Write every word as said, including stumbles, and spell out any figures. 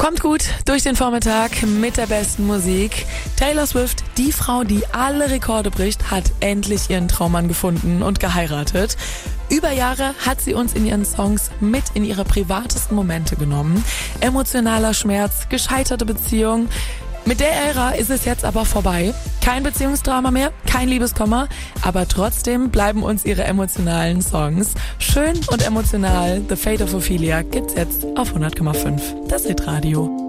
Kommt gut durch den Vormittag mit der besten Musik. Taylor Swift, die Frau, die alle Rekorde bricht, hat endlich ihren Traummann gefunden und geheiratet. Über Jahre hat sie uns in ihren Songs mit in ihre privatesten Momente genommen. Emotionaler Schmerz, gescheiterte Beziehung. Mit der Ära ist es jetzt aber vorbei. Kein Beziehungsdrama mehr, kein Liebeskummer, aber trotzdem bleiben uns ihre emotionalen Songs. Schön und emotional, The Fate of Ophelia gibt's jetzt auf hundert Komma fünf. Das Hitradio.